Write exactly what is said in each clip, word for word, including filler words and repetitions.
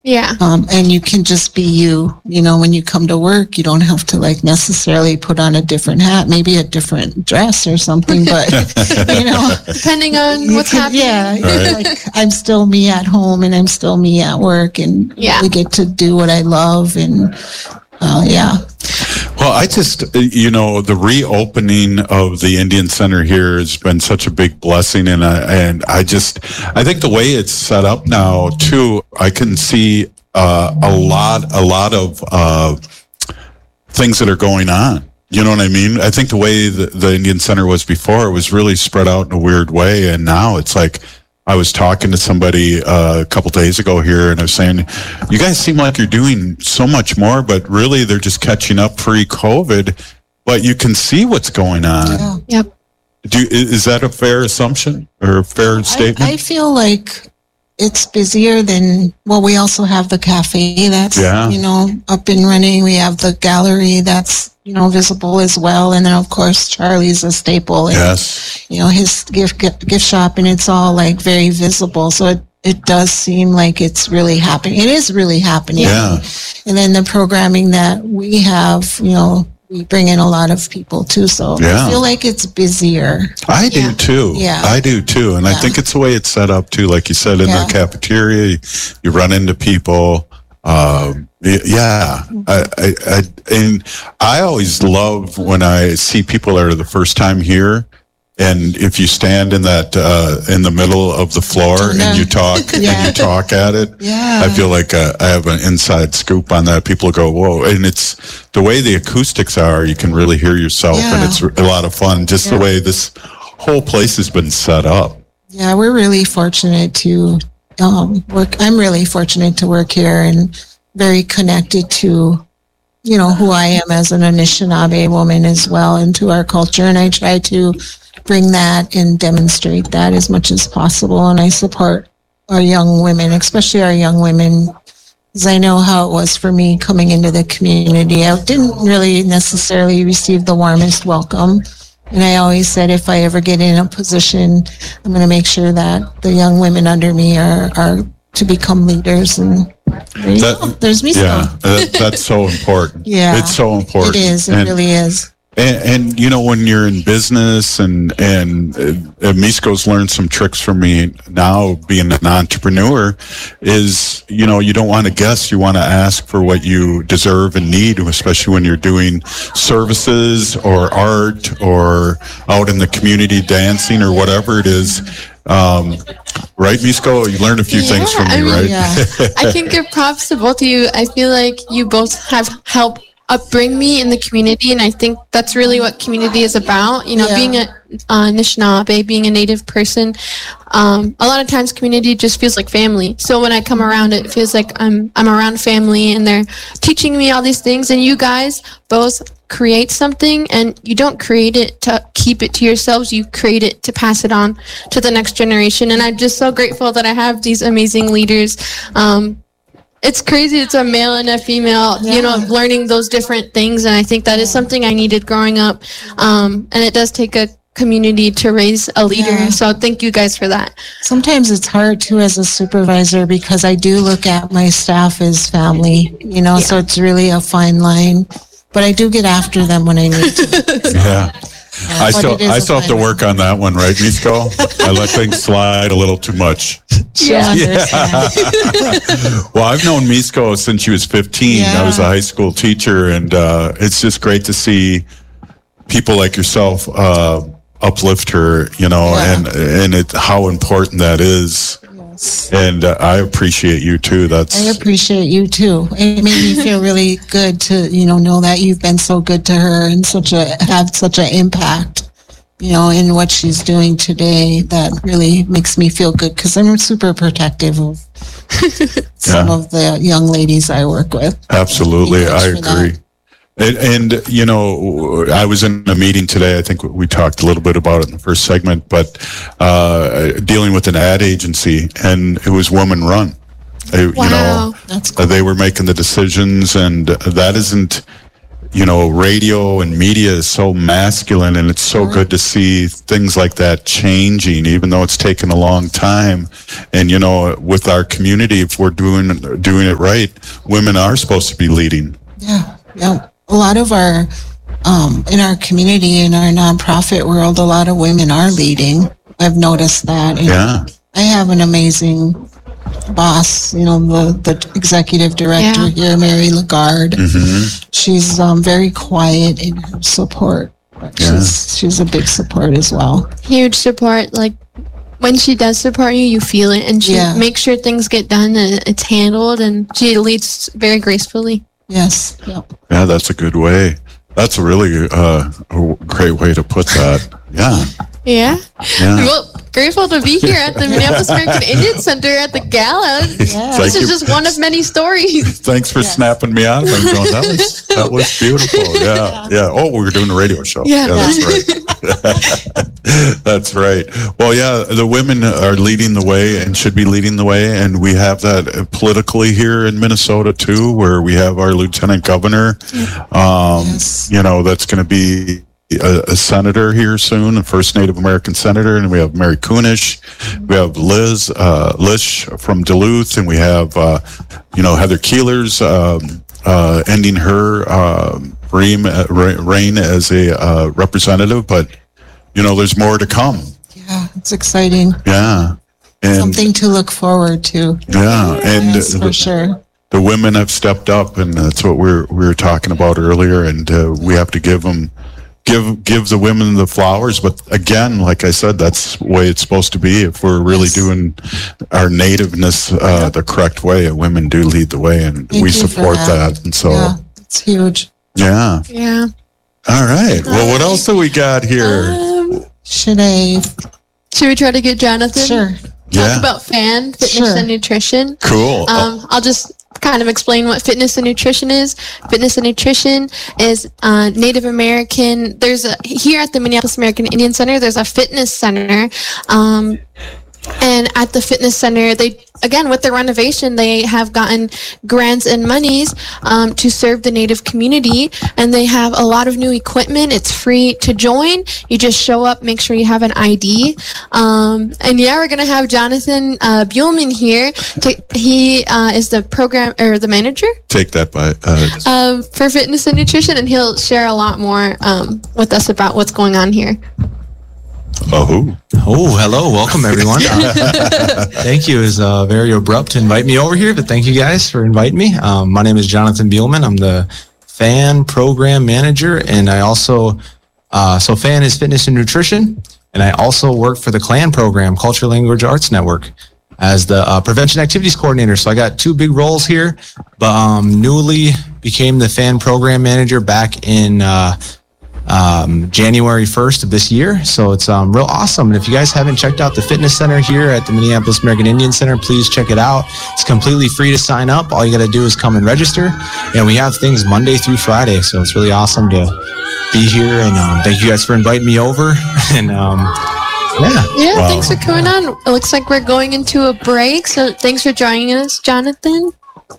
Yeah. Um, and you can just be you, you know, when you come to work, you don't have to like necessarily put on a different hat, maybe a different dress or something, but you know, depending on what's can, happening. Yeah. Right. Like I'm still me at home and I'm still me at work and Yeah. really get to do what I love. And, uh, yeah. Well, I just, you know, the reopening of the Indian Center here has been such a big blessing. And I, and I just, I think the way it's set up now too, I can see uh, a lot, a lot of uh, things that are going on. You know what I mean? I think the way the, the Indian Center was before, it was really spread out in a weird way. And now it's like, I was talking to somebody uh, a couple days ago here, and I was saying, you guys seem like you're doing so much more, but really they're just catching up pre-COVID, but you can see what's going on. Yeah. Yep. Do you, is that a fair assumption or a fair statement? I, I feel like it's busier than, well, we also have the cafe that's, Yeah. you know, up and running. We have the gallery that's, you know, visible as well. And then, of course, Charlie's a staple. And, Yes. you know, his gift, gift gift shop, and it's all like very visible. So it, it does seem like it's really happening. It is really happening. Yeah. And then the programming that we have, you know, we bring in a lot of people too. So Yeah. I feel like it's busier. I do Yeah. too. Yeah. I do too. And I Yeah. think it's the way it's set up too. Like you said, in Yeah. the cafeteria, you, you run into people. Um, y- yeah. I, I, I, and I always love when I see people that are the first time here. And if you stand in that, uh, in the middle of the floor Yeah. and you talk Yeah. and you talk at it, Yeah. I feel like uh, I have an inside scoop on that. People go, whoa. And it's the way the acoustics are, you can really hear yourself, and Yeah. it's a lot of fun. Just the Yeah. way this whole place has been set up. Yeah, we're really fortunate to um, work. I'm really fortunate to work here and very connected to, you know, who I am as an Anishinaabe woman as well, and to our culture. And I try to bring that and demonstrate that as much as possible. And I support our young women, especially our young women, because I know how it was for me coming into the community. I didn't really necessarily receive the warmest welcome. And I always said, if I ever get in a position, I'm going to make sure that the young women under me are, are to become leaders. And there you That- go. There's me. Yeah, that, that's so important. Yeah. It's so important. It is. It and, really is. And, and you know, when you're in business, and and uh, Misko's learned some tricks from me now, being an entrepreneur, is, you know, you don't want to guess. You want to ask for what you deserve and need, especially when you're doing services or art or out in the community dancing or whatever it is. Um, right, Misko? You learned a few Yeah, things from me, I mean, right? Yeah. I can give props to both of you. I feel like you both have helped upbring me in the community, and I think that's really what community is about. You know, Yeah. being a uh, Anishinaabe, being a Native person, um, a lot of times community just feels like family. So when I come around, it feels like I'm I'm around family, and they're teaching me all these things. And you guys both create something, and you don't create it to keep it to yourselves. You create it to pass it on to the next generation. And I'm just so grateful that I have these amazing leaders. Um, It's crazy. It's a male and a female, you know, Yeah. learning those different things. And I think that is something I needed growing up. Um, and it does take a community to raise a leader. Yeah. So thank you guys for that. Sometimes it's hard too as a supervisor, because I do look at my staff as family, you know, so it's really a fine line. But I do get after them when I need to. Yeah. Uh, I but still, it is I a still have to fine work on that one, right, Misko? I let things slide a little too much. She'll understand. Well, I've known Misko since she was fifteen. I was a Yeah. high school teacher, and uh, it's just great to see people like yourself uh, uplift her, you know, Yeah. and and it, how important that is. Yes. And uh, I appreciate you too. That's I appreciate you too. It made me feel really good to, you know, know that you've been so good to her and such a have such an impact, you know, in what she's doing today. That really makes me feel good, because I'm super protective of some Yeah. of the young ladies I work with. absolutely. Thanks I for that. agree. And, and, you know, I was in a meeting today. I think we talked a little bit about it in the first segment, but uh, dealing with an ad agency, and it was woman run. Uh, You know, Wow. That's uh, cool. they were making the decisions, and that isn't, you know, radio and media is so masculine, and it's so good to see things like that changing, even though it's taken a long time. And, you know, with our community, if we're doing doing it right, women are supposed to be leading. Yeah, yeah. A lot of our, um, in our community, in our nonprofit world, a lot of women are leading. I've noticed that. And Yeah. I have an amazing boss, you know, the, the executive director Yeah. here, Mary Lagarde. Mm-hmm. She's um, very quiet in her support. But Yeah. She's, she's a big support as well. Huge support. Like when she does support you, you feel it, and she Yeah. makes sure things get done and it's handled, and she leads very gracefully. Yes. Yep. Yeah, that's a good way. That's a really uh, a great way to put that. Yeah. Yeah. Yeah. Well, grateful to be here at the Minneapolis American Indian Center at the gala. Yeah. This Thank is you. just one of many stories. Thanks for snapping me out. I'm going, that was that was beautiful. Yeah, yeah. Oh, we were doing a radio show. Yeah. that's right. That's right. Well, yeah, the women are leading the way and should be leading the way, and we have that politically here in Minnesota too, where we have our lieutenant governor. Um, Yes. You know, that's going to be a, a senator here soon, the first Native American senator, and we have Mary Kunish, we have Liz uh, Lish from Duluth, and we have uh, you know Heather Keeler's um, uh, ending her uh, reign, uh, reign as a uh, representative, but you know there's more to come. Yeah. It's exciting. Yeah, and Something to look forward to. yeah, and Yes, for sure. the women have stepped up, and that's what we're we were talking about earlier, and uh, we have to give them. Give give the women the flowers, but again, like I said, that's the way it's supposed to be. If we're really Yes. doing our nativeness uh, the correct way, women do lead the way, and Thank we you for support that. that. And so, Yeah. It's huge. yeah. Yeah. All right. Well, what else do we got here? Um, Should I? should we try to get Jonathan? Sure. Talk Yeah. about FAN, fitness Sure. and nutrition. Cool. Um, I'll just kind of explain what fitness and nutrition is. Fitness and nutrition is uh, Native American. There's a here at the Minneapolis American Indian Center. There's a fitness center, um, and at the fitness center, they again with the renovation, they have gotten grants and monies um, to serve the Native community, and they have a lot of new equipment. It's free to join. You just show up, make sure you have an I D, um, and yeah, we're gonna have Jonathan uh, Buellman here. To, he uh, is the program or the manager Take that by. Uh, um, for fitness and nutrition, and he'll share a lot more um, with us about what's going on here. oh, Oh, hello. Welcome, everyone. Uh, thank you. It was uh, very abrupt to invite me over here, but thank you guys for inviting me. Um, my name is Jonathan Buellman. I'm the FAN program manager, and I also, uh, so FAN is fitness and nutrition, and I also work for the CLAN program, Culture, Language, Arts Network, as the uh, prevention activities coordinator. So I got two big roles here, but um, newly became the FAN program manager back in uh, um, January first of this year. So it's um, real awesome. And if you guys haven't checked out the fitness center here at the Minneapolis American Indian Center, please check it out. It's completely free to sign up. All you got to do is come and register. And we have things Monday through Friday. So it's really awesome to be here. And um, thank you guys for inviting me over. and um, yeah. Yeah, Wow. thanks for coming on. It looks like we're going into a break, so thanks for joining us, Jonathan.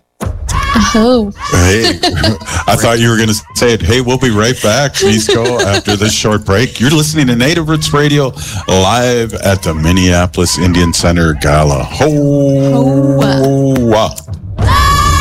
Oh, hey. I thought you were going to say it. Hey, we'll be right back. Please go after this short break. You're listening to Native Roots Radio live at the Minneapolis Indian Center Gala. Ho! Ho. Wow.